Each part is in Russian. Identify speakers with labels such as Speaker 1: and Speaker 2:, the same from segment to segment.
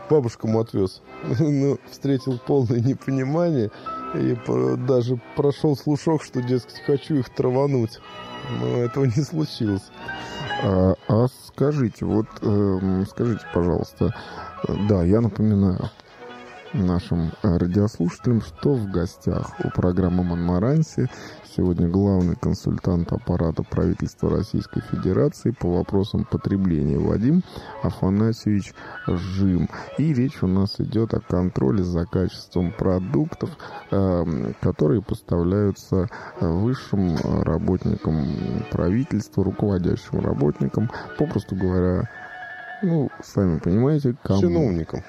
Speaker 1: бабушкам отвез. Ну, встретил полное непонимание. И даже прошел слушок, что, дескать, хочу их травануть. Но этого не случилось.
Speaker 2: А скажите, скажите, пожалуйста, да, я напоминаю нашим радиослушателям, что в гостях у программы «Монмаранси» сегодня главный консультант аппарата правительства Российской Федерации по вопросам потребления Вадим Афанасьевич Жим. И речь у нас идет о контроле за качеством продуктов, которые поставляются высшим работникам правительства, руководящим работникам, попросту говоря, ну, сами понимаете, кому?
Speaker 1: Чиновникам.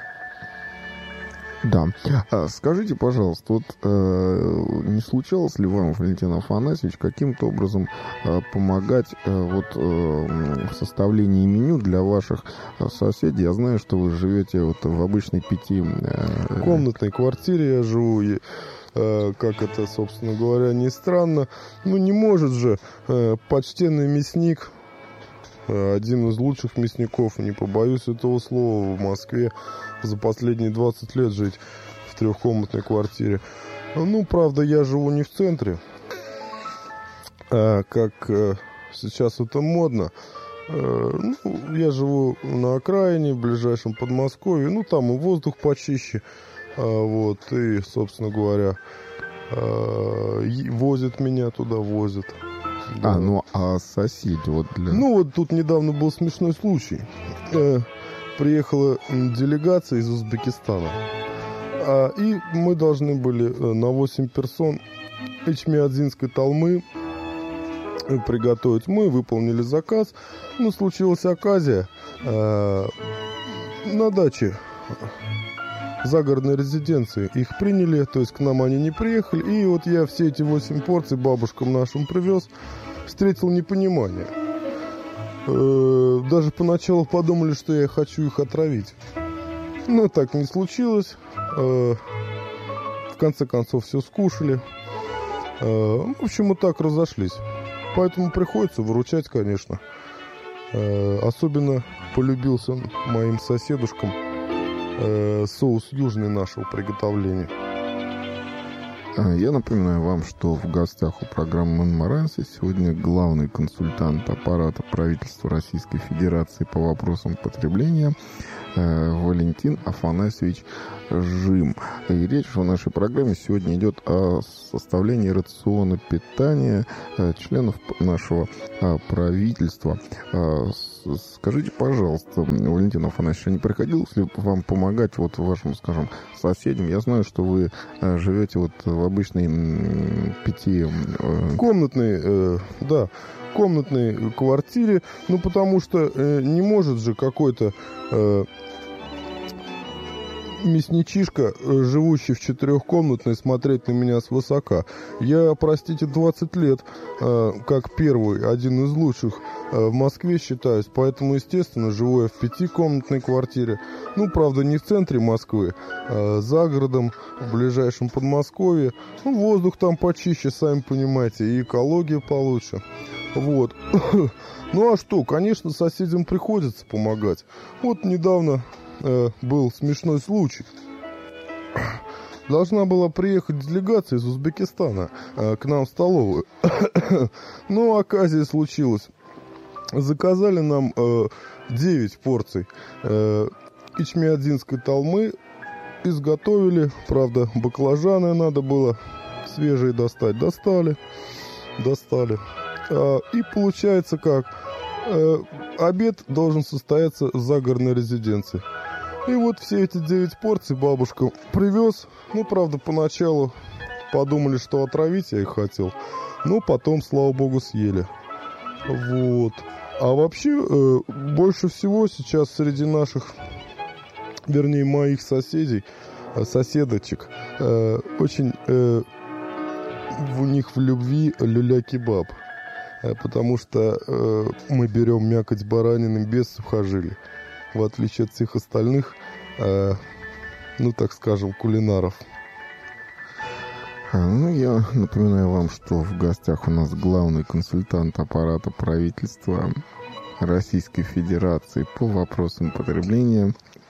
Speaker 2: Да. Скажите, пожалуйста, не случалось ли вам, Валентин Афанасьевич, каким-то образом помогать в составлении меню для ваших соседей? Я знаю, что вы живете в обычной
Speaker 1: комнатной квартире я живу, и, как это, собственно говоря, не странно. Ну, не может же почтенный мясник, один из лучших мясников, не побоюсь этого слова, в Москве за последние 20 лет жить в трехкомнатной квартире. Ну, правда, я живу не в центре, как сейчас это модно. Я живу на окраине, в ближайшем Подмосковье. Ну, там и воздух почище. И, собственно говоря, возят меня туда, возят. Да.
Speaker 2: А соседи
Speaker 1: тут недавно был смешной случай. Приехала делегация из Узбекистана. И мы должны были на 8 персон ячмеадзинской талмы приготовить. Мы выполнили заказ. Но случилась оказия. На даче загородной резиденции их приняли, то есть к нам они не приехали. И вот я все эти 8 порций бабушкам нашим привез. Встретил непонимание. Даже поначалу подумали, что я хочу их отравить. Но так не случилось. В конце концов все скушали. В общем, вот так разошлись. Поэтому приходится выручать, конечно. Особенно полюбился моим соседушкам соус южный нашего приготовления.
Speaker 2: Я напоминаю вам, что в гостях у программы «Монмаранси» сегодня главный консультант аппарата правительства Российской Федерации по вопросам потребления Валентин Афанасьевич Жим. И речь в нашей программе сегодня идет о составлении рациона питания членов нашего правительства. Скажите, пожалуйста, Валентин Афанасьевич, не приходилось ли вам помогать вашим, скажем, соседям? Я знаю, что вы живете в обычной
Speaker 1: комнатной квартире, потому что не может же какой-то мясничишка, живущий в 4-комнатной, смотреть на меня свысока. Я, 20 лет, как один из лучших в Москве считаюсь, поэтому, естественно, живу я в 5-комнатной квартире. Правда, не в центре Москвы, за городом, в ближайшем Подмосковье. Воздух там почище, сами понимаете, и экология получше. Ну а что, конечно, соседям приходится помогать. Недавно был смешной случай. Должна была приехать делегация из Узбекистана к нам в столовую. Но оказия случилась. Заказали нам 9 порций ячмеадзинской талмы. Изготовили. Правда, баклажаны надо было свежие достать. Достали. И получается как? Обед должен состояться в загородной резиденции. И все эти 9 порций бабушка привез. Правда, поначалу подумали, что отравить я их хотел. Но потом, слава богу, съели. А вообще, больше всего сейчас среди моих соседочек, очень у них в любви люля-кебаб. Потому что мы берем мякоть баранины без сухожилий, в отличие от всех остальных, так скажем, кулинаров.
Speaker 2: Я напоминаю вам, что в гостях у нас главный консультант аппарата правительства Российской Федерации по вопросам потребления